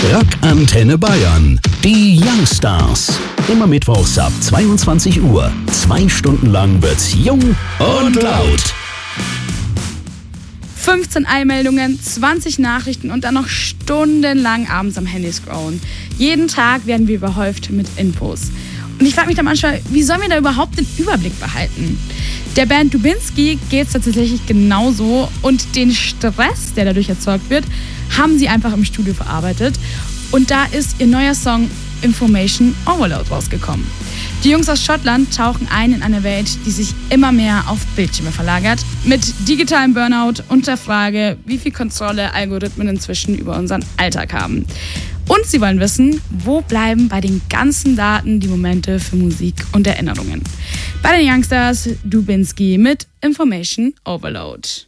Rock Antenne Bayern. Die Youngstars. Immer mittwochs ab 22 Uhr. 2 Stunden lang wird's jung und laut. 15 Eilmeldungen, 20 Nachrichten und dann noch stundenlang abends am Handy scrollen. Jeden Tag werden wir überhäuft mit Infos. Und ich frage mich dann manchmal, wie sollen wir da überhaupt den Überblick behalten? Der Band Dubinsky geht es tatsächlich genauso und den Stress, der dadurch erzeugt wird, haben sie einfach im Studio verarbeitet. Und da ist ihr neuer Song Information Overload rausgekommen. Die Jungs aus Schottland tauchen ein in eine Welt, die sich immer mehr auf Bildschirme verlagert, mit digitalem Burnout und der Frage, wie viel Kontrolle Algorithmen inzwischen über unseren Alltag haben. Und sie wollen wissen, wo bleiben bei den ganzen Daten die Momente für Musik und Erinnerungen. Bei den Youngstars Dubinsky mit Information Overload.